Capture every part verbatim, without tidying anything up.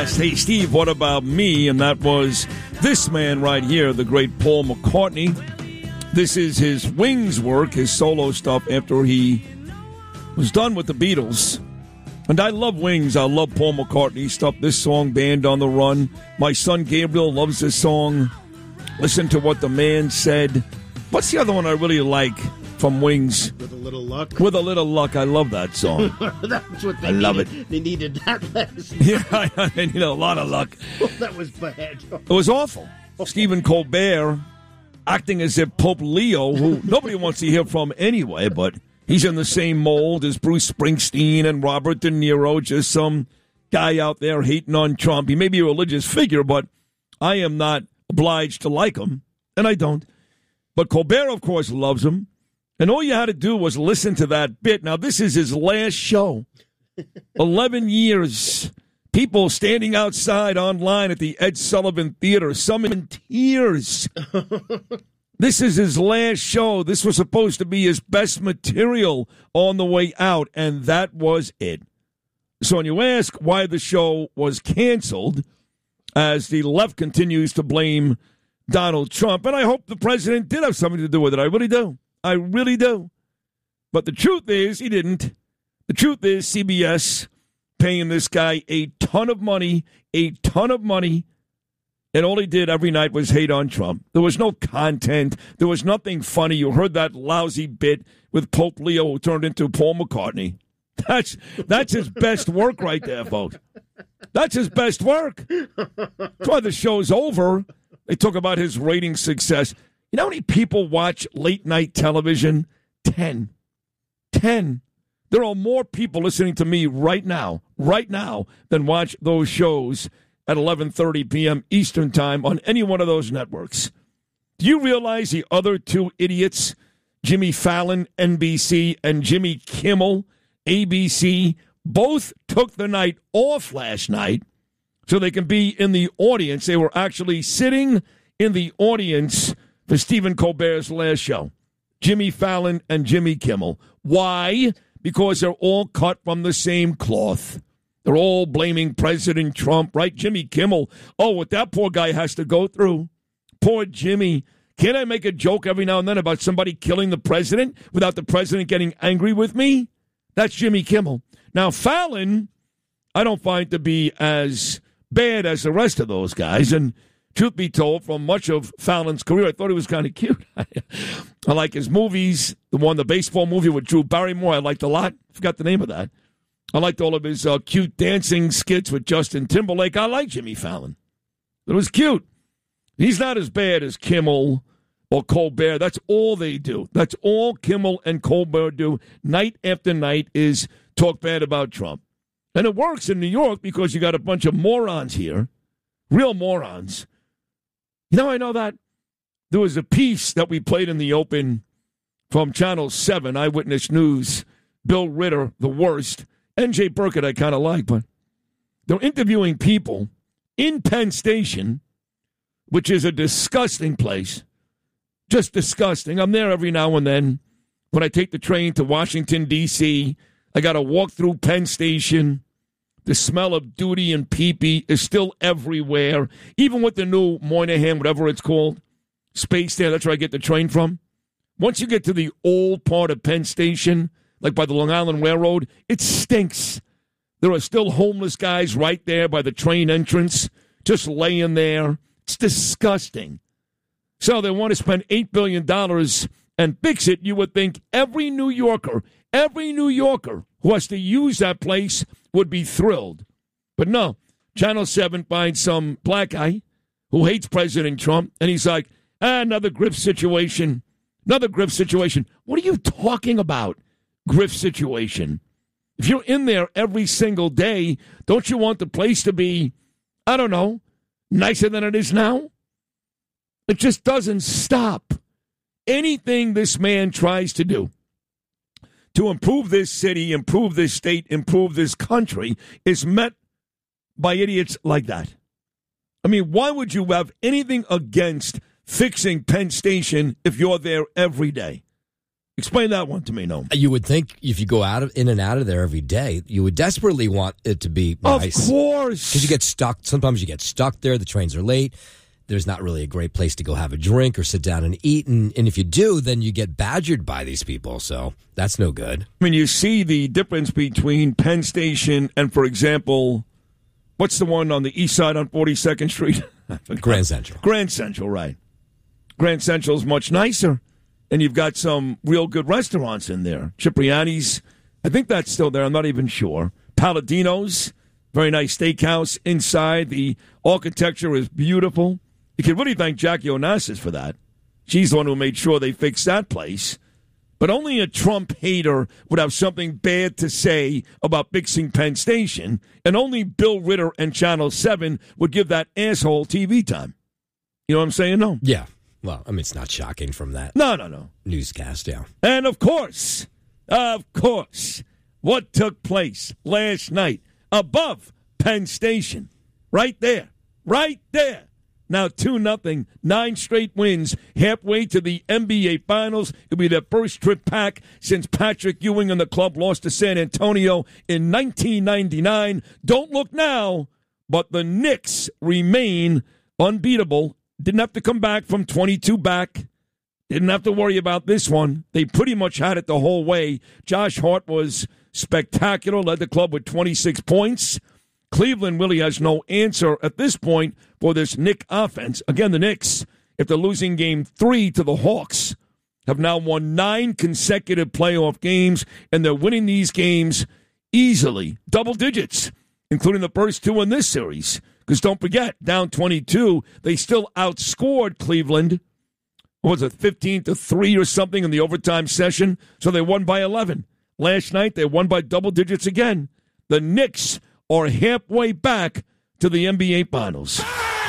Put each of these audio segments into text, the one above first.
Hey, Steve, what about me? And that was this man right here, the great Paul McCartney. This is his Wings work, his solo stuff after he was done with the Beatles. And I love Wings. I love Paul McCartney stuff. This song, Band on the Run. My son Gabriel loves this song. Listen to what the man said. What's the other one I really like from Wings? With a Little Luck. With a Little Luck. I love that song. That's what they I love needed. it. They needed that last. Yeah, I, I need a lot of luck. That was bad. It was awful. Stephen Colbert acting as if Pope Leo, who nobody wants to hear from anyway, but he's in the same mold as Bruce Springsteen and Robert De Niro, just some guy out there hating on Trump. He may be a religious figure, but I am not obliged to like him, and I don't. But Colbert, of course, loves him. And all you had to do was listen to that bit. Now, this is his last show. eleven years. People standing outside online at the Ed Sullivan Theater, some in tears. This is his last show. This was supposed to be his best material on the way out, and that was it. So when you ask why the show was canceled, as the left continues to blame Donald Trump, and I hope the president did have something to do with it. I really do. I really do. But the truth is, he didn't. The truth is, C B S paying this guy a ton of money, a ton of money, and all he did every night was hate on Trump. There was no content. There was nothing funny. You heard that lousy bit with Pope Leo who turned into Paul McCartney. That's that's his best work right there, folks. That's his best work. That's why the show's over. They talk about his rating success. You know how many people watch late-night television? Ten. Ten. There are more people listening to me right now, right now, than watch those shows at eleven thirty p.m. Eastern Time on any one of those networks. Do you realize the other two idiots, Jimmy Fallon, N B C, and Jimmy Kimmel, A B C, both took the night off last night so they can be in the audience? They were actually sitting in the audience for Stephen Colbert's last show. Jimmy Fallon and Jimmy Kimmel. Why? Because they're all cut from the same cloth. They're all blaming President Trump, right? Jimmy Kimmel. Oh, what that poor guy has to go through. Poor Jimmy. Can't I make a joke every now and then about somebody killing the president without the president getting angry with me? That's Jimmy Kimmel. Now, Fallon, I don't find to be as bad as the rest of those guys. And truth be told, from much of Fallon's career, I thought he was kind of cute. I like his movies. The one, the baseball movie with Drew Barrymore, I liked a lot. Forgot the name of that. I liked all of his uh, cute dancing skits with Justin Timberlake. I like Jimmy Fallon. It was cute. He's not as bad as Kimmel or Colbert. That's all they do. That's all Kimmel and Colbert do night after night is talk bad about Trump. And it works in New York because you got a bunch of morons here, real morons. You know, I know that there was a piece that we played in the open from Channel seven, Eyewitness News, Bill Ritter, the worst. N J Burkett I kind of like, but they're interviewing people in Penn Station, which is a disgusting place. Just disgusting. I'm there every now and then. When I take the train to Washington, D C, I got to walk through Penn Station. The smell of duty and pee-pee is still everywhere. Even with the new Moynihan, whatever it's called, space there, that's where I get the train from. Once you get to the old part of Penn Station, like by the Long Island Railroad, it stinks. There are still homeless guys right there by the train entrance, just laying there. It's disgusting. So they want to spend eight billion dollars and fix it. You would think every New Yorker, every New Yorker who has to use that place would be thrilled. But no, Channel seven finds some black guy who hates President Trump, and he's like, ah, another grift situation, another grift situation. What are you talking about, grift situation? If you're in there every single day, don't you want the place to be, I don't know, nicer than it is now? It just doesn't stop. Anything this man tries to do to improve this city, improve this state, improve this country is met by idiots like that. I mean, why would you have anything against fixing Penn Station if you're there every day? Explain that one to me, no. You would think if you go out of, in and out of there every day, you would desperately want it to be nice. Of course. Because you get stuck. Sometimes you get stuck there. The trains are late. There's not really a great place to go have a drink or sit down and eat. And, and if you do, then you get badgered by these people. So that's no good. I mean, you see the difference between Penn Station and, for example, what's the one on the east side on forty-second Street? Grand Central. Grand Central, right. Grand Central's much nicer. And you've got some real good restaurants in there. Cipriani's, I think that's still there. I'm not even sure. Palladino's, very nice steakhouse inside. The architecture is beautiful. You can really thank Jackie Onassis for that. She's the one who made sure they fixed that place. But only a Trump hater would have something bad to say about fixing Penn Station, and only Bill Ritter and Channel seven would give that asshole T V time. You know what I'm saying? No. Yeah. Well, I mean, it's not shocking from that. No, no, no. Newscast, yeah. And of course, of course, what took place last night above Penn Station, right there, right there. Now two nothing, nine straight wins, halfway to the N B A Finals. It'll be their first trip back since Patrick Ewing and the club lost to San Antonio in nineteen ninety-nine. Don't look now, but the Knicks remain unbeatable. Didn't have to come back from twenty-two back. Didn't have to worry about this one. They pretty much had it the whole way. Josh Hart was spectacular, led the club with twenty-six points. Cleveland really has no answer at this point for this Knick offense. Again, the Knicks, after losing game three to the Hawks, have now won nine consecutive playoff games, and they're winning these games easily, double digits, including the first two in this series. Because don't forget, down twenty-two, they still outscored Cleveland. What was it, fifteen to three or something in the overtime session? So they won by eleven. Last night, they won by double digits again. The Knicks are halfway back to the N B A Finals.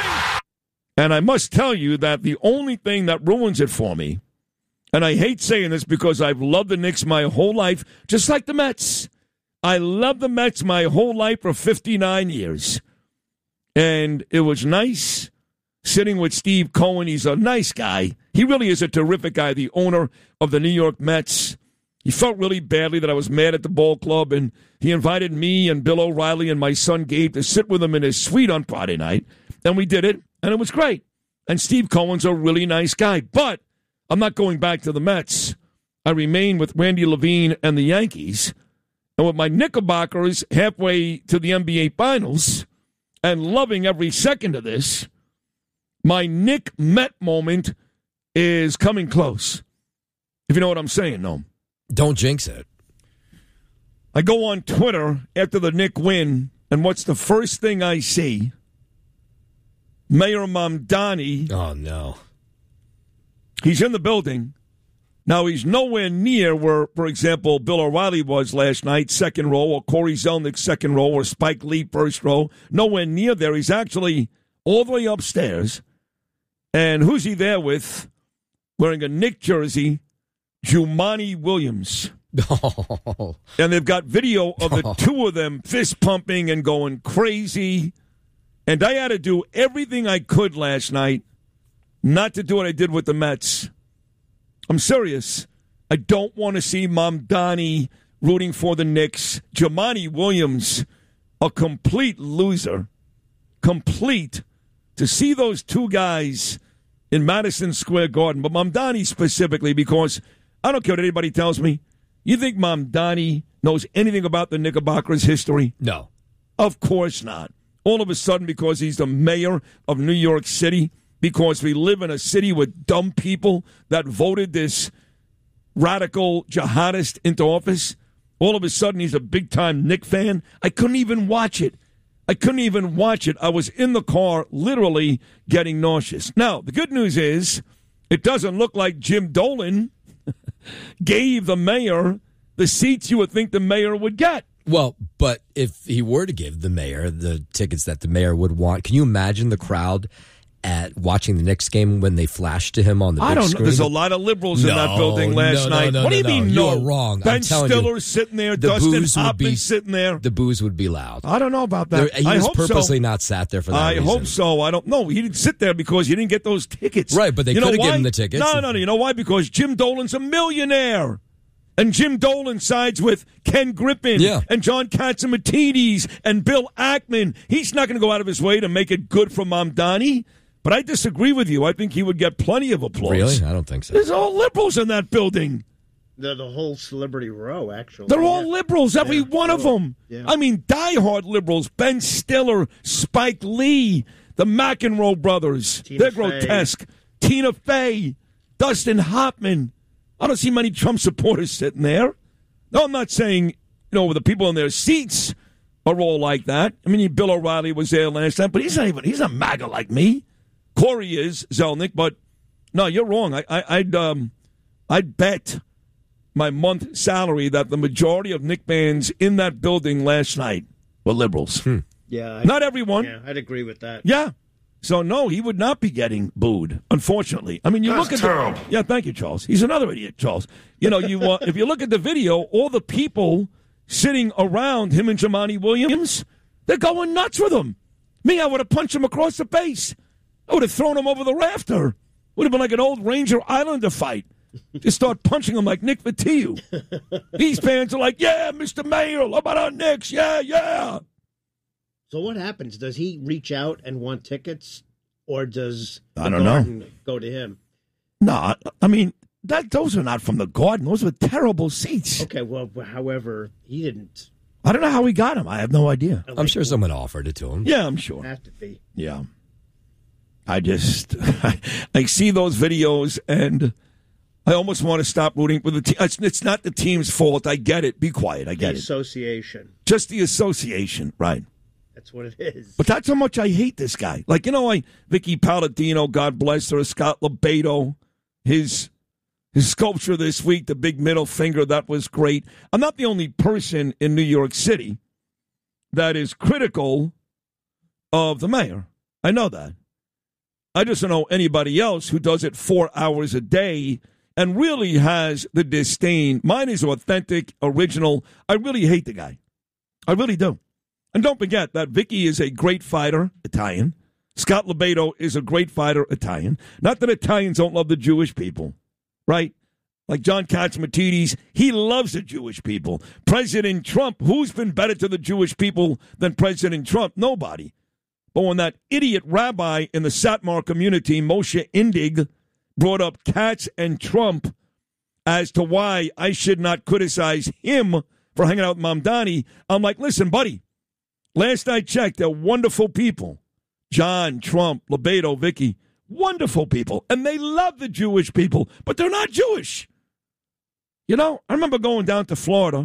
And I must tell you that the only thing that ruins it for me, and I hate saying this because I've loved the Knicks my whole life, just like the Mets. I loved the Mets my whole life for fifty-nine years. And it was nice sitting with Steve Cohen. He's a nice guy. He really is a terrific guy, the owner of the New York Mets. He felt really badly that I was mad at the ball club, and he invited me and Bill O'Reilly and my son Gabe to sit with him in his suite on Friday night, and we did it, and it was great. And Steve Cohen's a really nice guy, but I'm not going back to the Mets. I remain with Randy Levine and the Yankees, and with my Knickerbockers halfway to the N B A Finals and loving every second of this, my Nick Met moment is coming close. If you know what I'm saying, no. Don't jinx it. I go on Twitter after the Knick win, and what's the first thing I see? Mayor Mamdani. Oh, no. He's in the building. Now, he's nowhere near where, for example, Bill O'Reilly was last night, second row, or Corey Zelnick, second row, or Spike Lee, first row. Nowhere near there. He's actually all the way upstairs. And who's he there with? Wearing a Knick jersey, Jumaane Williams. Oh. And they've got video of the two of them fist pumping and going crazy. And I had to do everything I could last night not to do what I did with the Mets. I'm serious. I don't want to see Mamdani rooting for the Knicks. Jumaane Williams, a complete loser. Complete. To see those two guys in Madison Square Garden, but Mamdani specifically, because I don't care what anybody tells me. You think Mamdani knows anything about the Knickerbockers' history? No. Of course not. All of a sudden, because he's the mayor of New York City, because we live in a city with dumb people that voted this radical jihadist into office, all of a sudden he's a big-time Knick fan. I couldn't even watch it. I couldn't even watch it. I was in the car literally getting nauseous. Now, the good news is it doesn't look like Jim Dolan gave the mayor the seats you would think the mayor would get. Well, but if he were to give the mayor the tickets that the mayor would want, can you imagine the crowd at watching the Knicks game when they flashed to him on the big I don't know. screen? There's a lot of liberals in No, that building last no, no, night. no, what do you no, mean, no. no? You are wrong. Ben I'm telling Stiller you, sitting there. the Dustin booze would Hoffman be- sitting there. The booze would be loud. I don't know about that. There- he I was hope purposely so. not sat there for that I reason. hope so. I don't know. He didn't sit there because he didn't get those tickets. Right, but they You know could have why? given him the tickets. No, no, no. You know why? Because Jim Dolan's a millionaire. And Jim Dolan sides with Ken Griffin Yeah. and John Katsimatidis and Bill Ackman. He's not going to go out of his way to make it good for Mamdani. But I disagree with you. I think he would get plenty of applause. Really? I don't think so. There's all liberals in that building. The, the whole celebrity row, actually. They're all Yeah. liberals, every Yeah, one of sure. them. Yeah. I mean, diehard liberals. Ben Stiller, Spike Lee, the McEnroe brothers. Tina They're Fey. grotesque. Tina Fey, Dustin Hoffman. I don't see many Trump supporters sitting there. No, I'm not saying, you know, the people in their seats are all like that. I mean, Bill O'Reilly was there last time, but he's not even, he's not MAGA like me. Corey is, Zelnick, but no, you're wrong. I, I, I'd, um, I'd bet my month salary that the majority of Knick fans in that building last night were liberals. Hmm. Yeah. I, Not everyone. Yeah, I'd agree with that. Yeah. So, no, he would not be getting booed, unfortunately. I mean, you That's look at terrible. the... Yeah, thank you, Charles. He's another idiot, Charles. You know, you uh, if you look at the video, all the people sitting around him and Jamani Williams, they're going nuts with him. Me, I would have punched him across the face. I would have thrown him over the rafter. Would have been like an old Ranger Islander fight. Just start punching him like Nick Vitieu. These fans are like, yeah, Mister Mayor, how about our Knicks? Yeah, yeah. So what happens? Does he reach out and want tickets, or does I the don't know. Garden go to him? No, I- I mean, that those are not from the Garden. Those were terrible seats. Okay, well, however, he didn't I don't know how he got them. I have no idea. I'm sure someone offered it to him. Yeah, I'm sure. have to be. Yeah. I just, I see those videos and I almost want to stop rooting for the team. It's, it's not the team's fault. I get it. Be quiet. I The get it. association. Just the association, right. That's what it is. But that's how much I hate this guy. Like, you know, I Vicky Palladino, God bless her, Scott Lebedo, his his sculpture this week, the big middle finger, that was great. I'm not the only person in New York City that is critical of the mayor. I know that. I just don't know anybody else who does it four hours a day and really has the disdain. Mine is authentic, original. I really hate the guy. I really do. And don't forget that Vicky is a great fighter, Italian. Scott Lebedo is a great fighter, Italian. Not that Italians don't love the Jewish people, right? Like John Katsimatidis, he loves the Jewish people. President Trump, who's been better to the Jewish people than President Trump? Nobody. But when that idiot rabbi in the Satmar community, Moshe Indig, brought up Katz and Trump as to why I should not criticize him for hanging out with Mamdani, I'm like, listen, buddy, last I checked, they're wonderful people. John, Trump, Lebedo, Vicky, wonderful people. And they love the Jewish people, but they're not Jewish. You know, I remember going down to Florida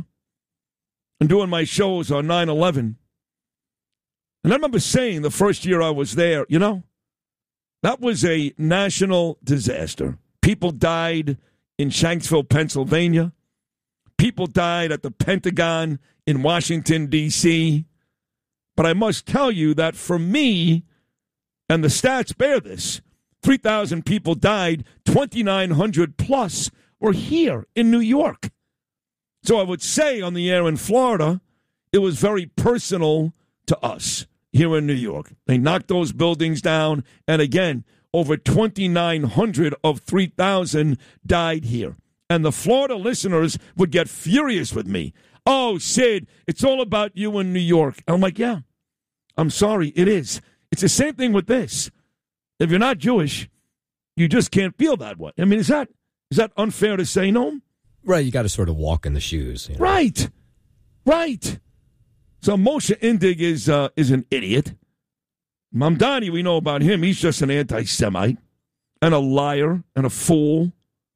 and doing my shows on nine eleven. And I remember saying the first year I was there, you know, that was a national disaster. People died in Shanksville, Pennsylvania. People died at the Pentagon in Washington, D C But I must tell you that for me, and the stats bear this, three thousand people died, twenty-nine hundred plus were here in New York. So I would say on the air in Florida, it was very personal to us here in New York. They knocked those buildings down, and again, over twenty-nine hundred of three thousand died here. And the Florida listeners would get furious with me. Oh, Sid, it's all about you in New York. I'm like, yeah, I'm sorry, it is. It's the same thing with this. If you're not Jewish, you just can't feel that way. I mean, is that is that unfair to say, no? Right, you got to sort of walk in the shoes. You know? Right, right. So Moshe Indig is uh, is an idiot. Mamdani, we know about him. He's just an anti-Semite and a liar and a fool.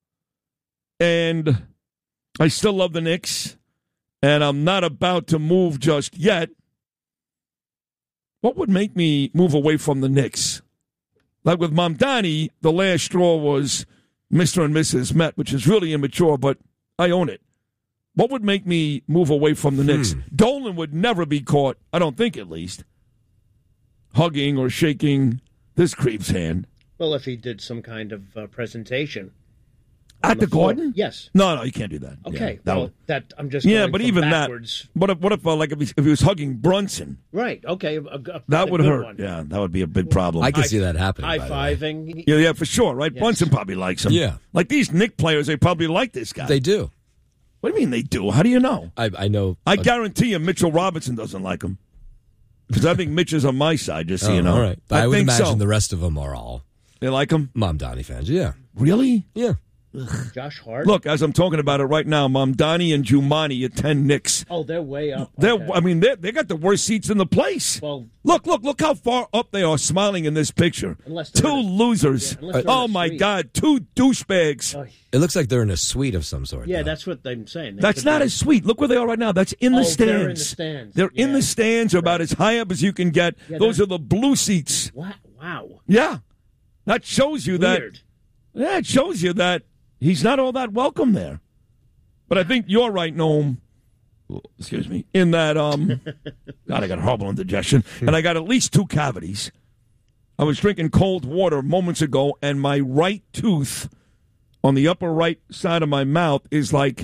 And I still love the Knicks, and I'm not about to move just yet. What would make me move away from the Knicks? Like with Mamdani, the last straw was Mister and Missus Met, which is really immature, but I own it. What would make me move away from the Knicks? Hmm. Dolan would never be caught, I don't think at least, hugging or shaking this creep's hand. Well, if he did some kind of uh, presentation. At the, the floor. Garden? Yes. No, no, you can't do that. Okay. Yeah, that well, would, that I'm just yeah, going but from even backwards. that. What if, what if uh, like, if he, if he was hugging Brunson? Right. Okay. A, a, That a would good hurt. one. Yeah, that would be a big problem. I can High- see that happening. High by the way. fiving. yeah, yeah, for sure, right? Yes. Brunson probably likes him. Yeah. Like these Knick players, they probably like this guy. They do. What do you mean they do? How do you know? I, I know. I uh, guarantee you Mitchell Robinson doesn't like him. Because I think Mitch is on my side, just so oh, you know. All right. But I, I would think imagine so. the rest of them are all They like him? Mom Donnie fans. Yeah. Really? Yeah. Josh Hart. Look, as I'm talking about it right now, Mamdani and Jumani attend Knicks. Oh, they're way up. They're, Okay. I mean, they they got the worst seats in the place. Well, Look, look, look how far up they are smiling in this picture. Unless they're Two in a- losers. yeah, unless they're oh, in a my suite. God. Two douchebags. oh, It looks like they're in a suite of some sort. yeah, though. that's what I'm saying. They That's could not be- a suite. Look where they are right now. That's in the Oh, stands. they're in the stands. They're in Yeah. the stands, about as high up as you can get. Yeah, Those they're- are the blue seats. Wow. Wow. Yeah. That shows you Weird. that. Yeah, it shows you that he's not all that welcome there. But I think you're right, Noam. Excuse me. In that, um, God, I got horrible indigestion, and I got at least two cavities. I was drinking cold water moments ago, and my right tooth on the upper right side of my mouth is like.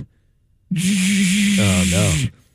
Oh, no.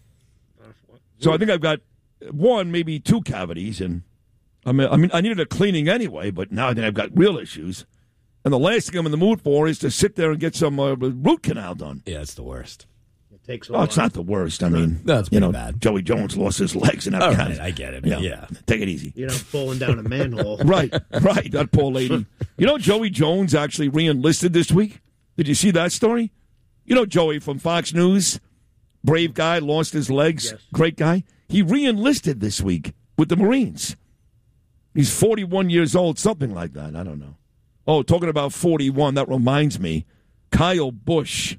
So I think I've got one, maybe two cavities, and I mean, I mean, I needed a cleaning anyway, but now I think I've got real issues. And the last thing I'm in the mood for is to sit there and get some uh, root canal done. Yeah, it's the worst. It takes a Oh, while. it's not the worst. I mean, No, it's you pretty know, bad. Joey Jones lost his legs in that All kind right, of- I get it. Yeah. Yeah. Take it easy. You're not falling down a manhole. Right, right. That poor lady. You know, Joey Jones actually re-enlisted this week. Did you see that story? You know, Joey from Fox News, brave guy, lost his legs, Yes. great guy. He re-enlisted this week with the Marines. He's forty-one years old, something like that. I don't know. Oh, talking about forty-one, that reminds me. Kyle Busch,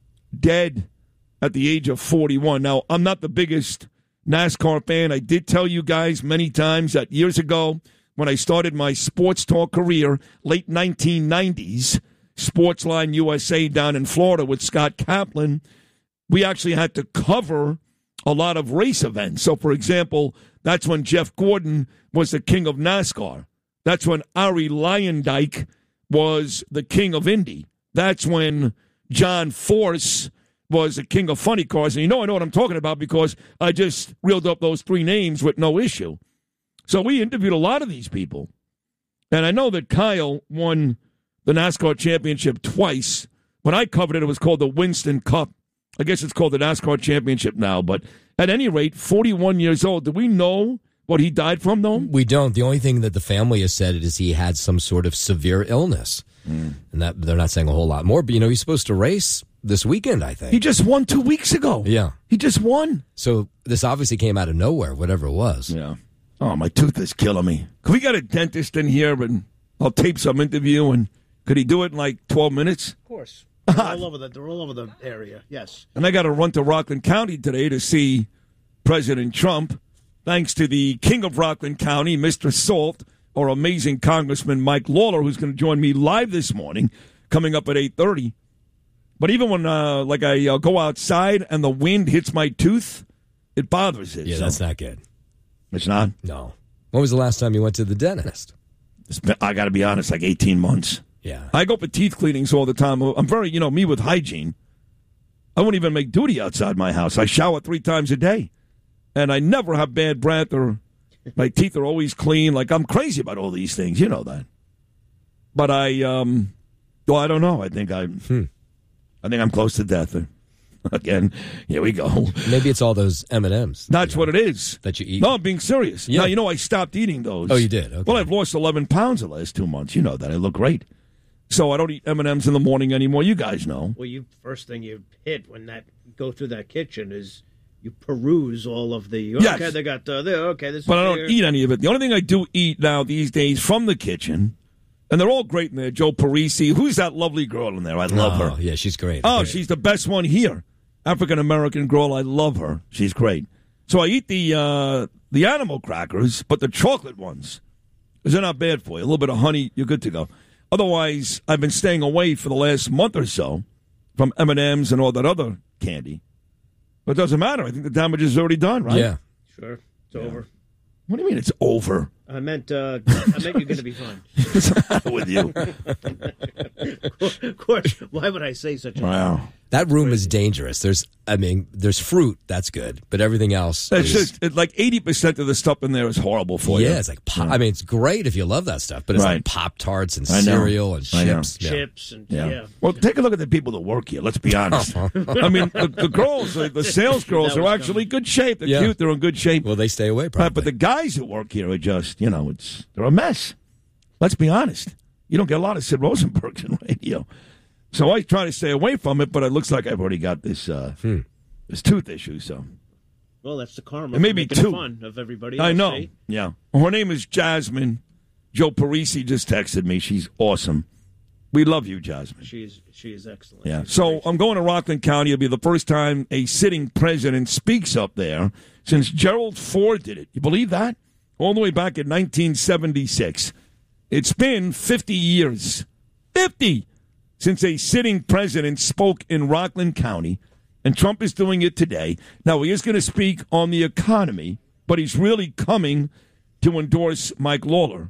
dead at the age of forty-one. Now, I'm not the biggest NASCAR fan. I did tell you guys many times that years ago when I started my sports talk career, late nineteen nineties, Sportsline U S A down in Florida with Scott Kaplan, we actually had to cover a lot of race events. So, for example, that's when Jeff Gordon was the king of NASCAR. That's when Ari Leyendyke was the king of Indy. That's when John Force was the king of funny cars. And you know I know what I'm talking about because I just reeled up those three names with no issue. So we interviewed a lot of these people. And I know that Kyle won the NASCAR championship twice. When I covered it, it was called the Winston Cup. I guess it's called the NASCAR championship now. But at any rate, forty-one years old. Do we know what he died from, though? We don't. The only thing that the family has said is he had some sort of severe illness. Mm. And that they're not saying a whole lot more. But, you know, he's supposed to race this weekend, I think. He just won two weeks ago. Yeah. He just won. So this obviously came out of nowhere, whatever it was. Yeah. Oh, my tooth is killing me. Can we get a dentist in here and I'll tape some interview and could he do it in like twelve minutes? Of course. They're all over the. They're all over the area. Yes. And I got to run to Rockland County today to see President Trump. Thanks to the king of Rockland County, Mister Salt, our amazing Congressman Mike Lawler, who's going to join me live this morning, coming up at eight thirty. But even when, uh, like, I uh, go outside and the wind hits my tooth, it bothers it. Yeah, so. that's not good. It's not? No. When was the last time you went to the dentist? It's been, I got to be honest, like eighteen months. Yeah. I go for teeth cleanings all the time. I'm very, you know, me with hygiene. I won't even make duty outside my house. I shower three times a day. And I never have bad breath or my teeth are always clean. Like, I'm crazy about all these things. You know that. But I, um, well, I don't know. I think I'm, Hmm. I think I'm close to death. Again, here we go. Maybe it's all those M and M's. That's what it is. That you eat. No, I'm being serious. Yeah. Now, you know, I stopped eating those. Oh, you did? Okay. Well, I've lost eleven pounds the last two months. You know that. I look great. So I don't eat M and M's in the morning anymore. You guys know. Well, you first thing you hit when that go through that kitchen is you peruse all of the. Okay, Yes. they got uh, there. Okay, this. But is I don't here. eat any of it. The only thing I do eat now these days from the kitchen, and they're all great in there. Joe Parisi. Who's that lovely girl in there? I love Oh, her. yeah, she's great. Oh, Great. she's the best one here. African-American girl. I love her. She's great. So I eat the uh, the animal crackers, but the chocolate ones, because they're not bad for you. A little bit of honey, you're good to go. Otherwise, I've been staying away for the last month or so from M and M's and all that other candy. But it doesn't matter. I think the damage is already done, right? Yeah. Sure, it's over. What do you mean it's over? I meant, uh, I meant you're going to be fine. What's the matter with you? Of course. Why would I say such a Wow. That room is dangerous. There's, I mean, there's fruit. That's good. But everything else It's is... just it, like eighty percent of the stuff in there is horrible for you. Yeah, it's like pop. I mean, it's great if you love that stuff, but it's Right. like Pop-Tarts and I know. cereal and I know. chips. Yeah. chips and, Yeah. yeah. Well, take a look at the people that work here. Let's be honest. I mean, the, the girls, the, the sales girls That are was actually coming. good shape. They're Yeah. cute. They're in good shape. Well, they stay away, probably. Right, but the guys that work here are just, you know, it's they're a mess. Let's be honest. You don't get a lot of Sid Rosenbergs in radio. So I try to stay away from it, but it looks like I've already got this uh, Hmm. this tooth issue. So Well, that's the karma. It may for be making two. fun of everybody I else, know. see? Yeah. Her name is Jasmine. Joe Parisi just texted me. She's awesome. We love you, Jasmine. She is, she is excellent. Yeah. She's So great. I'm going to Rockland County. It'll be the first time a sitting president speaks up there since Gerald Ford did it. You believe that? All the way back in nineteen seventy-six. It's been fifty years. fifty since a sitting president spoke in Rockland County, and Trump is doing it today. Now, he is going to speak on the economy, but he's really coming to endorse Mike Lawler.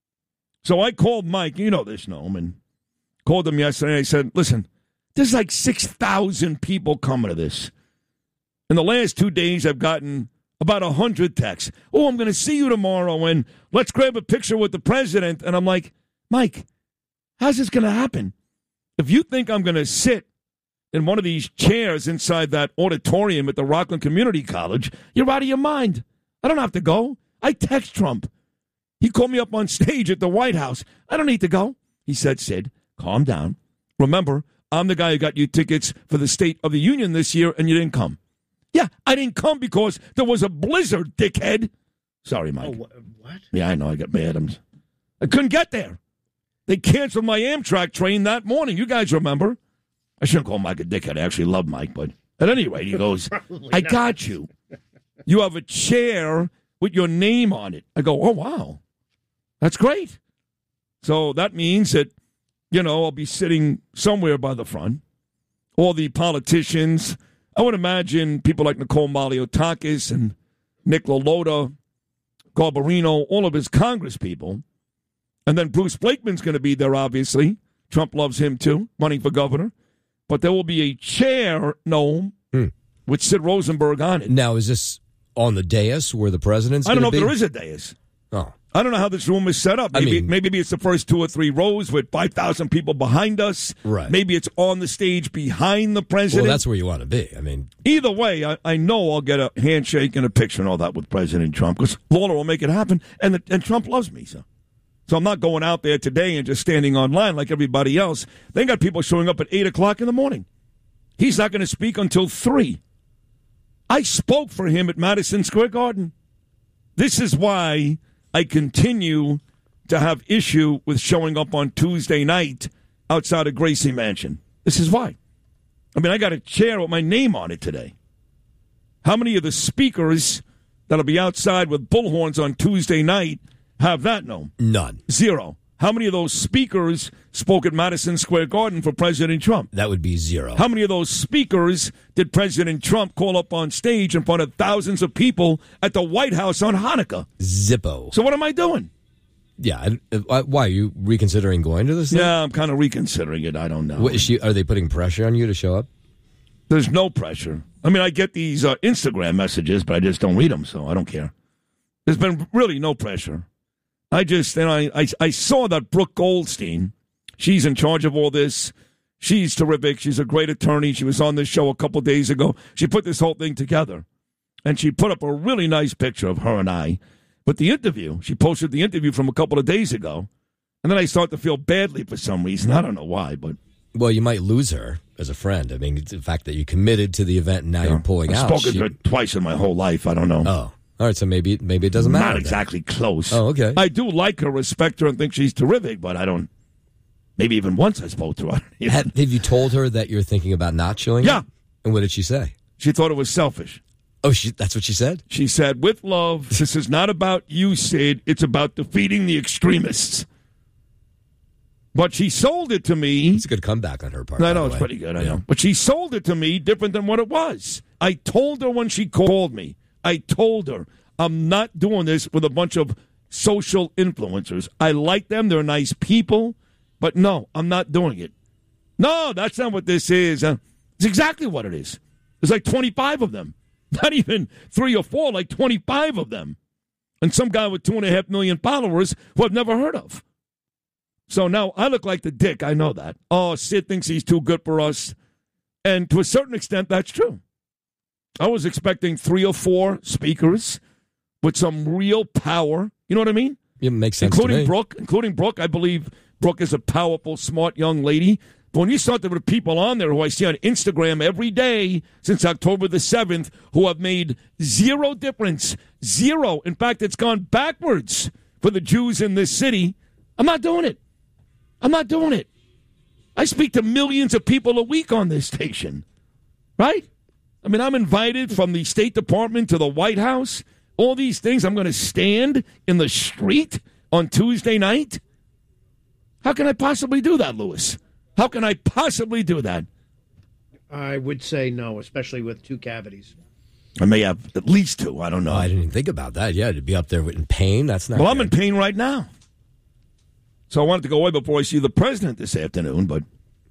So I called Mike, you know this, Noam, and called him yesterday. I said, listen, there's like six thousand people coming to this. In the last two days, I've gotten about one hundred texts. Oh, I'm going to see you tomorrow, and let's grab a picture with the president. And I'm like, Mike, how's this going to happen? If you think I'm going to sit in one of these chairs inside that auditorium at the Rockland Community College, you're out of your mind. I don't have to go. I text Trump. He called me up on stage at the White House. I don't need to go. He said, Sid, calm down. Remember, I'm the guy who got you tickets for the State of the Union this year, and you didn't come. Yeah, I didn't come because there was a blizzard, dickhead. Sorry, Mike. Oh, wh- what? Yeah, I know. I got mad. I'm, I couldn't get there. They canceled my Amtrak train that morning. You guys remember? I shouldn't call Mike a dickhead. I actually love Mike, but at any rate, he goes, I got you. You have a chair with your name on it. I go, oh, wow. That's great. So that means that, you know, I'll be sitting somewhere by the front. All the politicians, I would imagine people like Nicole Maliotakis and Nick LaLota, Garbarino, all of his Congress people. And then Bruce Blakeman's going to be there, obviously. Trump loves him, too, running for governor. But there will be a chair, no, Hmm. with Sid Rosenberg on it. Now, is this on the dais where the president's I don't know gonna if be? there is a dais. Oh. I don't know how this room is set up. I Maybe, mean- maybe it's the first two or three rows with five thousand people behind us. Right. Maybe it's on the stage behind the Well, president. that's where you want to be. I mean, Either way, I, I know I'll get a handshake and a picture and all that with President Trump because Lawler will make it happen, and the, and Trump loves me. So, so I'm not going out there today and just standing online like everybody else. They got people showing up at eight o'clock in the morning. He's not going to speak until three. I spoke for him at Madison Square Garden. This is why I continue to have issue with showing up on Tuesday night outside of Gracie Mansion. This is why. I mean, I got a chair with my name on it today. How many of the speakers that'll be outside with bullhorns on Tuesday night have that? No. none. Zero. How many of those speakers spoke at Madison Square Garden for President Trump? That would be zero. How many of those speakers did President Trump call up on stage in front of thousands of people at the White House on Hanukkah? Zippo. So what am I doing? Yeah. I- I- Why are you reconsidering going to this? thing? Yeah, I'm kind of reconsidering it. I don't know. What, is she, are they putting pressure on you to show up? There's no pressure. I mean, I get these uh, Instagram messages, but I just don't read them, so I don't care. There's been really no pressure. I just, and I, I, I saw that Brooke Goldstein, she's in charge of all this. She's terrific. She's a great attorney. She was on this show a couple days ago. She put this whole thing together, and she put up a really nice picture of her and I. But the interview, she posted the interview from a couple of days ago, and then I start to feel badly for some reason. I don't know why, but Well, you might lose her as a friend. I mean, it's the fact that you committed to the event and now you're pulling I've out. spoken She- to her twice in my whole life. I don't know. Oh, all right. So maybe maybe it doesn't matter. Not then. exactly close. Oh, okay. I do like her, respect her, and think she's terrific, but I don't. Maybe even once I spoke to her. I don't even- Have, have you told her that you're thinking about not showing Yeah. up? And what did she say? She thought it was selfish. Oh, she, that's what she said? She said, with love, this is not about you, Sid. It's about defeating the extremists. But she sold it to me. It's a good comeback on her part. I by know, the it's way. pretty good, I Yeah. know. But she sold it to me different than what it was. I told her when she called me, I told her, I'm not doing this with a bunch of social influencers. I like them. They're nice people. But no, I'm not doing it. No, that's not what this is. Uh, it's exactly what it is. There's like twenty-five of them. Not even three or four, like twenty-five of them. And some guy with two and a half million followers who I've never heard of. So now I look like the dick. I know that. Oh, Sid thinks he's too good for us. And to a certain extent, that's true. I was expecting three or four speakers with some real power. You know what I mean? It makes sense including to me. Brooke. Including Brooke. I believe Brooke is a powerful, smart young lady. But when you start to put people on there who I see on Instagram every day since October the seventh who have made zero difference, zero. In fact, it's gone backwards for the Jews in this city. I'm not doing it. I'm not doing it. I speak to millions of people a week on this station, right? I mean, I'm invited from the State Department to the White House. All these things. I'm going to stand in the street on Tuesday night. How can I possibly do that, Lewis? How can I possibly do that? I would say no, especially with two cavities. I may have at least two. I don't know. Oh, I didn't even think about that. Yeah, to be up there in pain, that's not Well, good. I'm in pain right now. So I wanted to go away before I see the president this afternoon, but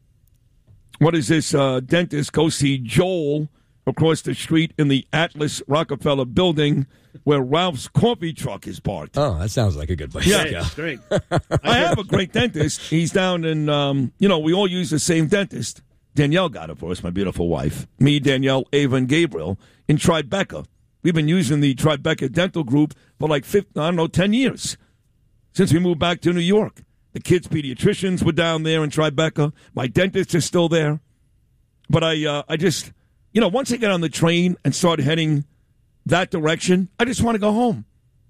what is this? Uh, dentist, go see Joel across the street in the Atlas Rockefeller building where Ralph's coffee truck is parked. Oh, that sounds like a good place Yeah. to go. That's great. I have a great dentist. He's down in, um, you know, we all use the same dentist. Danielle got it for us, my beautiful wife. Me, Danielle, Ava, and Gabriel in Tribeca. We've been using the Tribeca Dental Group for like, fifteen, I don't know, ten years since we moved back to New York. The kids' pediatricians were down there in Tribeca. My dentist is still there. But I, uh, I just, you know, once I get on the train and start heading that direction, I just want to go home.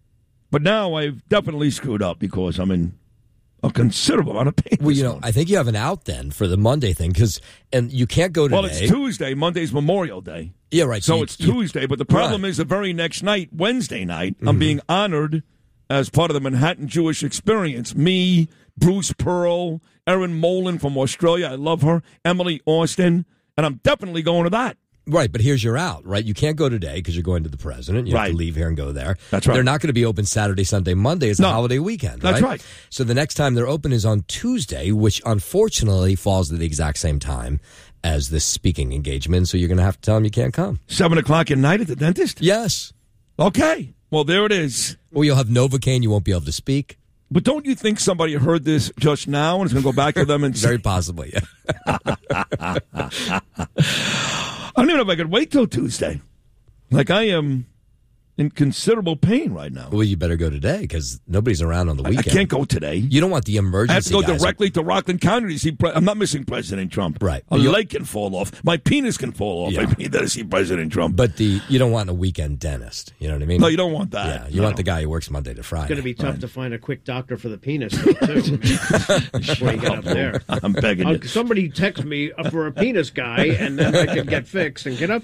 But now I've definitely screwed up because I'm in a considerable amount of pain. Well, you know, I think you have an out then for the Monday thing because, and you can't go today. Well, it's Tuesday. Monday's Memorial Day. Yeah, right. So you- it's you- Tuesday. But the problem Right. is the very next night, Wednesday night, Mm-hmm. I'm being honored as part of the Manhattan Jewish Experience. Me, Bruce Pearl, Erin Molan from Australia. I love her. Emily Austin. And I'm definitely going to that. Right, but here's your out, right? You can't go today because you're going to the president. You have Right. to leave here and go there. That's right. They're not going to be open Saturday, Sunday, Monday. It's No. a holiday weekend, That's right. So the next time they're open is on Tuesday, which unfortunately falls at the exact same time as this speaking engagement. So you're going to have to tell them you can't come. Seven o'clock at night at the dentist? Yes. Okay. Well, there it is. Or you'll have Novocaine. You won't be able to speak. But don't you think somebody heard this just now and is going to go back to them and say, Very possibly, yeah. I don't even know if I could wait till Tuesday. Like, I am in considerable pain right now. Well, you better go today because nobody's around on the I, I weekend. can't go today. You don't want the emergency I have to go guys. directly to Rockland County to see. Pre- I'm not missing President Trump. Right. A You- leg can fall off. My penis can fall off. Yeah. I need to see President Trump. But the you don't want a weekend dentist. You know what I mean? no, you don't want that. Yeah, you No. want the guy who works Monday to Friday. It's going to be tough to find a quick doctor for the penis, though, too, before you get up there. I'm begging Uh, you. somebody text me uh, for a penis guy, and then I can get fixed and get up.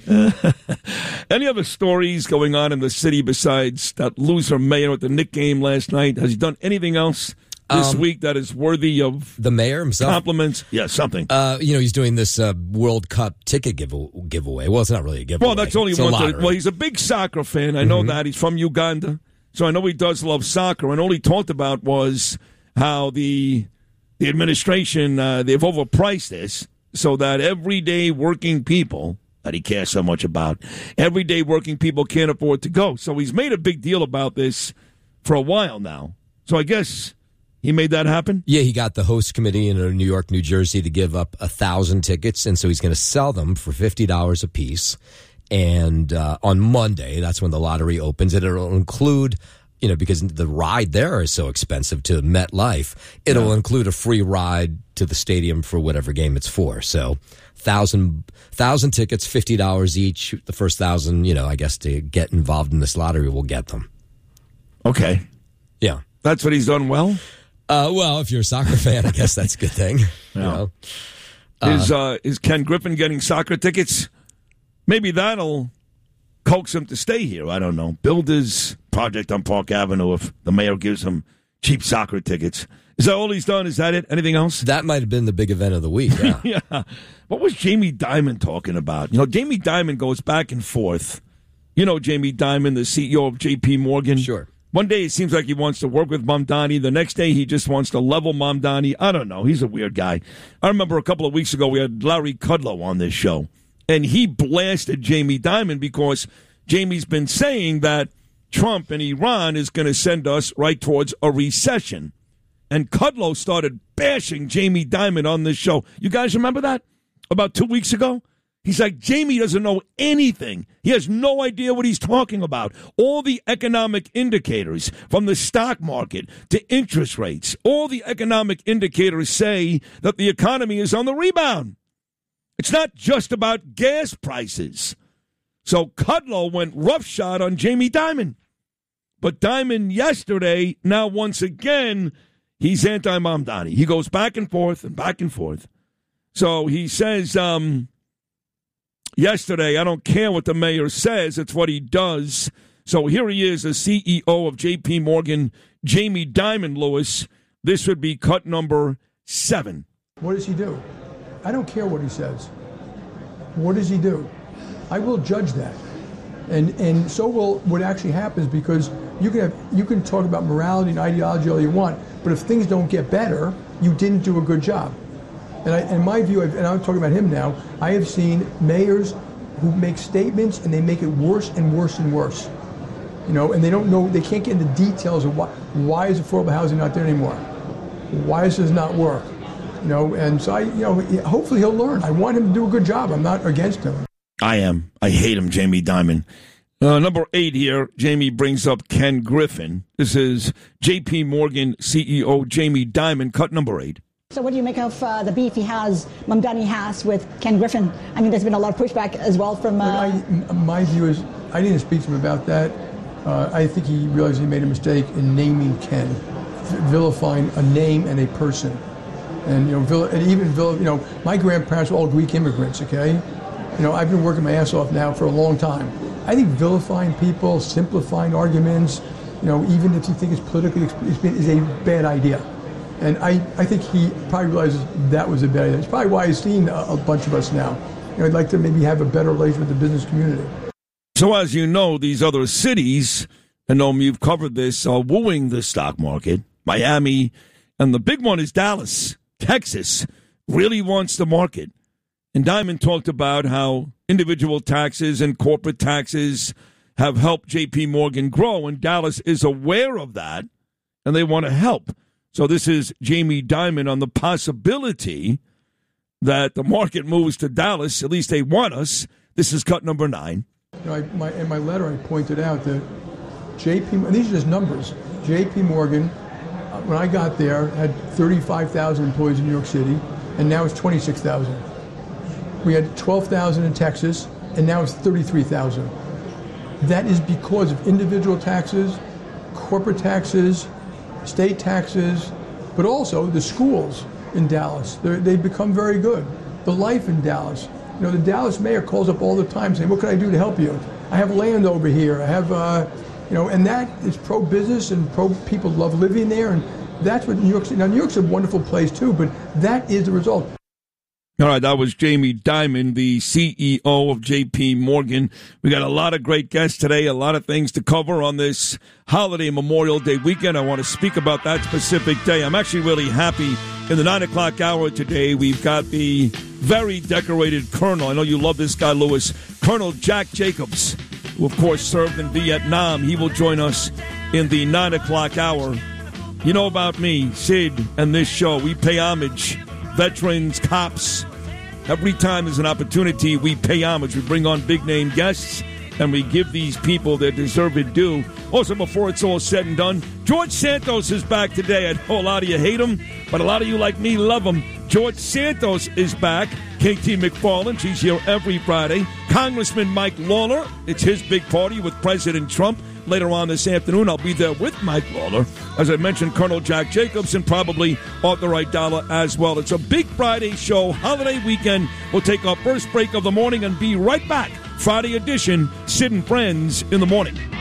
Any other stories going on in the city besides that loser mayor at the Knick game last night? Has he done anything else this Um, week that is worthy of The mayor himself. compliments? Yeah, something. Uh, you know, he's doing this uh, World Cup ticket give- giveaway. Well, it's not really a giveaway. Well, that's only It's a one. lottery. To, well, he's a big soccer fan. I know Mm-hmm. that. He's from Uganda. So I know he does love soccer. And all he talked about was how the the administration, uh, they've overpriced this so that everyday working people that he cares so much about, everyday working people can't afford to go. So he's made a big deal about this for a while now. So I guess he made that happen? Yeah, he got the host committee in New York, New Jersey to give up a thousand tickets, and so he's going to sell them for fifty dollars a piece. And uh, on Monday, that's when the lottery opens. And it'll include, you know, because the ride there is so expensive to MetLife, it'll Yeah. include a free ride to the stadium for whatever game it's for. So thousand thousand tickets, fifty dollars each. The first thousand, you know, I guess to get involved in this lottery will get them. Okay. Yeah. That's what he's done well? Uh, well, if you're a soccer fan, I guess that's a good thing. You know? Is uh, is Ken Griffin getting soccer tickets? Maybe that'll coax him to stay here. I don't know. Build his project on Park Avenue if the mayor gives him cheap soccer tickets. Is that all he's done? Is that it? Anything else? That might have been the big event of the week. Yeah. Yeah. What was Jamie Dimon talking about? You know, Jamie Dimon goes back and forth You know Jamie Dimon, the C E O of J P Morgan. Sure. One day it seems like he wants to work with Mamdani. The next day he just wants to level Mamdani. I don't know. He's a weird guy. I remember a couple of weeks ago we had Larry Kudlow on this show, and he blasted Jamie Dimon because Jamie's been saying that Trump and Iran is going to send us right towards a recession. And Kudlow started bashing Jamie Dimon on this show. You guys remember that? About two weeks ago? He's like, Jamie doesn't know anything. He has no idea what he's talking about. All the economic indicators, from the stock market to interest rates, all the economic indicators say that the economy is on the rebound. It's not just about gas prices. So Kudlow went roughshod on Jamie Dimon. But Dimon yesterday, now once again, he's anti-Mamdani. He goes back and forth and back and forth. So he says, um... yesterday, I don't care what the mayor says, it's what he does. So here he is, the C E O of J P Morgan, Jamie Dimon, Lewis. This would be cut number seven. What does he do? I don't care what he says. What does he do? I will judge that. And and so will what actually happens, because you can have, you can talk about morality and ideology all you want, but if things don't get better, you didn't do a good job. And I, in my view, and I'm talking about him now, I have seen mayors who make statements and they make it worse and worse and worse. You know, and they don't know, they can't get into details of why, why is affordable housing not there anymore? Why does this not work? You know, and so I, you know, hopefully he'll learn. I want him to do a good job. I'm not against him. I am. I hate him, Jamie Dimon. Uh, number eight here, Jamie brings up Ken Griffin. This is J P Morgan C E O Jamie Dimon, cut number eight. So what do you make of uh, the beef he has, Mamdani has, with Ken Griffin? I mean, there's been a lot of pushback as well from... Uh... I, my view is, I didn't speak to him about that. Uh, I think he realized he made a mistake in naming Ken, vilifying a name and a person. And, you know, vil- and even, vil- you know, my grandparents were all Greek immigrants, okay? You know, I've been working my ass off now for a long time. I think vilifying people, simplifying arguments, you know, even if you think it's politically, is a bad idea. And I, I think he probably realizes that was a bad idea. It's probably why he's seen a, a bunch of us now. You know, I'd like to maybe have a better relation with the business community. So as you know, these other cities, and Noam, you've covered this, are wooing the stock market. Miami, and the big one is Dallas. Texas really wants the market. And Dimon talked about how individual taxes and corporate taxes have helped J P Morgan grow, and Dallas is aware of that, and they want to help. So this is Jamie Dimon on the possibility that the market moves to Dallas. At least they want us. This is cut number nine. You know, I, my, in my letter, I pointed out that J P, these are just numbers. J P Morgan, uh, when I got there, had thirty-five thousand employees in New York City, and now it's twenty-six thousand. We had twelve thousand in Texas, and now it's thirty-three thousand. That is because of individual taxes, corporate taxes, state taxes, but also the schools in Dallas. They're, they've become very good. The life in Dallas. You know, the Dallas mayor calls up all the time saying, what can I do to help you? I have land over here. I have, uh, you know, and that is pro-business and pro-people love living there. And that's what New York City, now New York's a wonderful place too, but that is the result. All right, that was Jamie Dimon, the C E O of J P Morgan. We got a lot of great guests today, a lot of things to cover on this holiday Memorial Day weekend. I want to speak about that specific day. I'm actually really happy. In the nine o'clock hour today, we've got the very decorated Colonel. I know you love this guy, Lewis. Colonel Jack Jacobs, who, of course, served in Vietnam. He will join us in the nine o'clock hour. You know about me, Sid, and this show. We pay homage. Veterans, cops. Every time there's an opportunity, we pay homage. We bring on big-name guests, and we give these people their deserved due. Also, before it's all said and done, George Santos is back today. I know a lot of you hate him, but a lot of you like me love him. George Santos is back. K T McFarland, she's here every Friday. Congressman Mike Lawler, it's his big party with President Trump. Later on this afternoon, I'll be there with Mike Lawler. As I mentioned, Colonel Jack Jacobs and probably Arthur Aidala as well. It's a big Friday show, holiday weekend. We'll take our first break of the morning and be right back. Friday edition, Sid and Friends in the morning.